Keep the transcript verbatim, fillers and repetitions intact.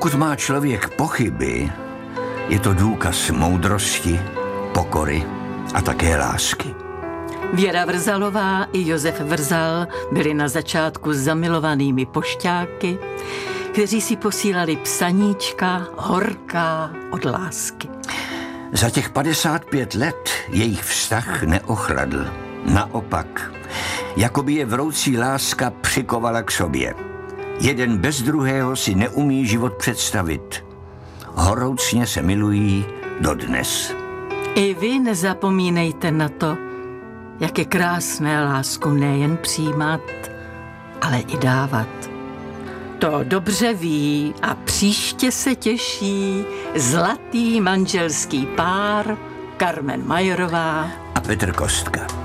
Pokud má člověk pochyby, je to důkaz moudrosti, pokory a také lásky. Věra Vrzalová i Josef Vrzal byli na začátku zamilovanými pošťáky, kteří si posílali psaníčka horká od lásky. Za těch padesát pět let jejich vztah neochladl. Naopak, jako by je vroucí láska přikovala k sobě. Jeden bez druhého si neumí život představit. Horoucně se milují dodnes. I vy nezapomínejte na to, jak je krásné lásku nejen přijímat, ale i dávat. To dobře ví a příště se těší zlatý manželský pár Karmen Majerová a Petr Kostka.